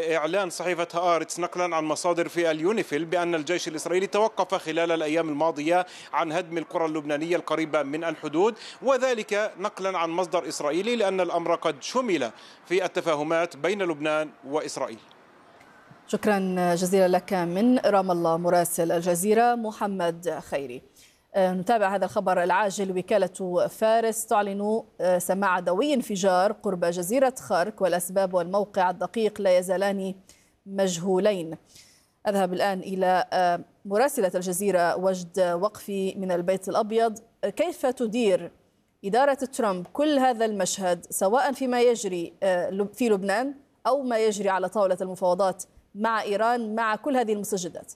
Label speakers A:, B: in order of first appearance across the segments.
A: إعلان صحيفة هآرتس نقلا عن مصادر في اليونيفيل بأن الجيش الإسرائيلي توقف خلال الأيام الماضية عن هدم القرى اللبنانية القريبة من الحدود، وذلك نقلا عن مصدر إسرائيلي لأن الأمر قد شمل في التفاهمات بين لبنان وإسرائيل.
B: شكرا جزيلا لك من رام الله مراسل الجزيرة محمد خيري. نتابع هذا الخبر العاجل. وكالة فارس تعلن سماع دوي انفجار قرب جزيرة خارك، والأسباب والموقع الدقيق لا يزالان مجهولين. أذهب الآن إلى مراسلة الجزيرة وجد وقفي من البيت الأبيض. كيف تدير إدارة ترامب كل هذا المشهد، سواء فيما يجري في لبنان أو ما يجري على طاولة المفاوضات مع إيران مع كل هذه المستجدات؟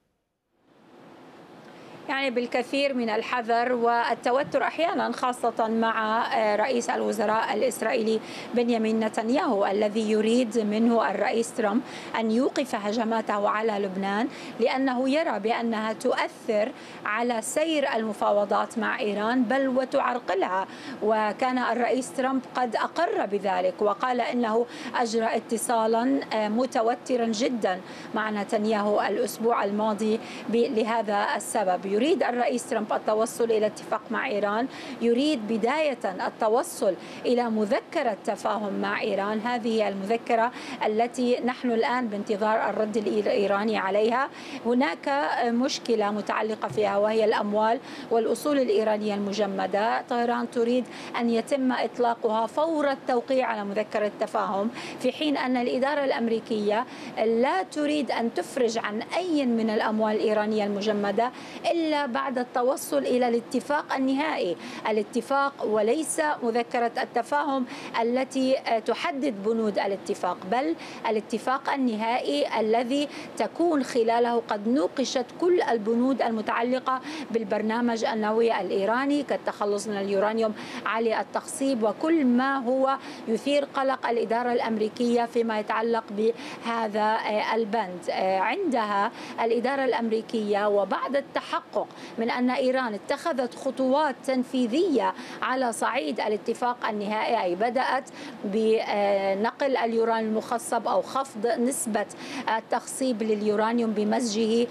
C: يعني بالكثير من الحذر والتوتر أحيانا، خاصة مع رئيس الوزراء الإسرائيلي بنيامين نتنياهو الذي يريد منه الرئيس ترامب أن يوقف هجماته على لبنان، لأنه يرى بأنها تؤثر على سير المفاوضات مع إيران بل وتعرقلها. وكان الرئيس ترامب قد أقر بذلك وقال إنه أجرى اتصالا متوترا جدا مع نتنياهو الأسبوع الماضي لهذا السبب. يريد الرئيس ترامب التوصل إلى اتفاق مع إيران، يريد بداية التوصل إلى مذكرة تفاهم مع إيران. هذه المذكرة التي نحن الآن بانتظار الرد الإيراني عليها. هناك مشكلة متعلقة فيها وهي الأموال والأصول الإيرانية المجمدة. طهران تريد أن يتم إطلاقها فور التوقيع على مذكرة تفاهم، في حين أن الإدارة الأمريكية لا تريد أن تفرج عن أي من الأموال الإيرانية المجمدة إلا بعد التوصل إلى الاتفاق النهائي، الاتفاق وليس مذكرة التفاهم التي تحدد بنود الاتفاق، بل الاتفاق النهائي الذي تكون خلاله قد نوقشت كل البنود المتعلقة بالبرنامج النووي الإيراني كالتخلص من اليورانيوم عالي التخصيب وكل ما هو يثير قلق الإدارة الأمريكية فيما يتعلق بهذا البند. عندها الإدارة الأمريكية وبعد التحقق من أن إيران اتخذت خطوات تنفيذية على صعيد الاتفاق النهائي، أي بدأت بنقل اليورانيوم المخصب أو خفض نسبة التخصيب لليورانيوم بمزجه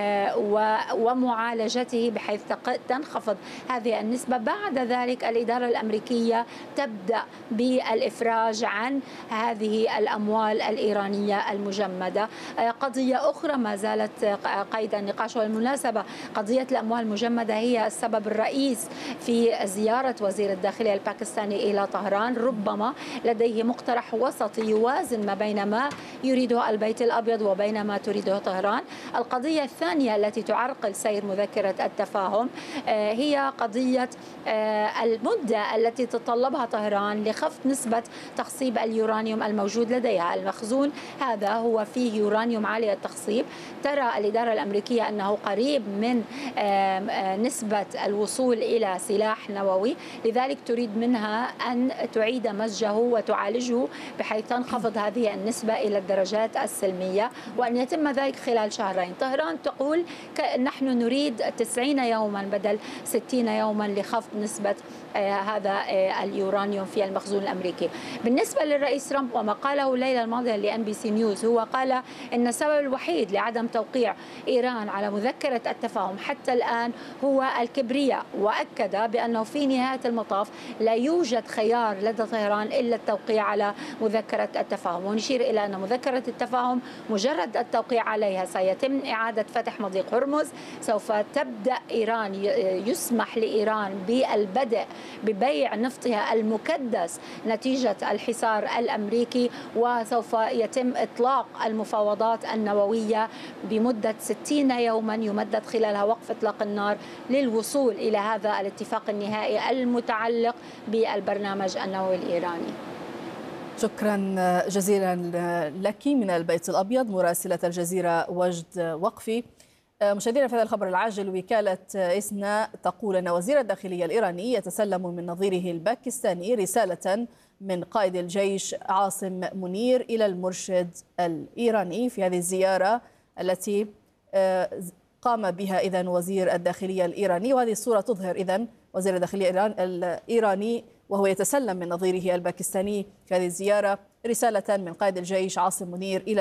C: ومعالجته بحيث تنخفض هذه النسبة. بعد ذلك الإدارة الأمريكية تبدأ بالإفراج عن هذه الأموال الإيرانية المجمدة. قضية أخرى ما زالت قيد النقاش، والمناسبة قضية الأموال المجمدة هي السبب الرئيس في زيارة وزير الداخلية الباكستاني إلى طهران. ربما لديه مقترح وسطي يوازن ما بين ما يريده البيت الأبيض وبين ما تريده طهران. القضية الثانية التي تعرقل سير مذكرة التفاهم هي قضية المدة التي تتطلبها طهران لخفض نسبة تخصيب اليورانيوم الموجود لديها. المخزون هذا هو فيه يورانيوم عالي التخصيب. ترى الإدارة الأمريكية أنه قريب من نسبة الوصول إلى سلاح نووي، لذلك تريد منها أن تعيد مزجه وتعالجه بحيث تنخفض هذه النسبة إلى الدرجات السلمية، وأن يتم ذلك خلال شهرين. طهران تقول نحن نريد 90 يوما بدل 60 يوما لخفض نسبة هذا اليورانيوم في المخزون الأمريكي. بالنسبة للرئيس ترامب وما قاله الليلة الماضية لNBC نيوز، هو قال إن السبب الوحيد لعدم توقيع إيران على مذكرة التفاهم حتى الآن هو الكبرياء، وأكد بأنه في نهاية المطاف لا يوجد خيار لدى طهران إلا التوقيع على مذكرة التفاهم. ونشير إلى أن مذكرة التفاهم مجرد التوقيع عليها سيتم إعادة فتح مضيق هرمز، سوف تبدأ إيران يسمح لإيران بالبدء ببيع نفطها المكدس نتيجة الحصار الأمريكي، وسوف يتم إطلاق المفاوضات النووية بمدة 60 يوما يمدد خلالها وقف إطلاق النار للوصول إلى هذا الاتفاق النهائي المتعلق بالبرنامج النووي الإيراني.
B: شكرا جزيلا لك من البيت الأبيض مراسلة الجزيرة وجد وقفي. مشاهدينا، في هذا الخبر العاجل، وكالة إسنا تقول أن وزير الداخلية الإيراني يتسلم من نظيره الباكستاني رسالة من قائد الجيش عاصم منير إلى المرشد الإيراني في هذه الزيارة التي قام بها إذن وزير الداخلية الإيراني. وهذه الصورة تظهر إذن وزير الداخلية الإيراني وهو يتسلم من نظيره الباكستاني في هذه الزيارة رسالة من قائد الجيش عاصم منير إلى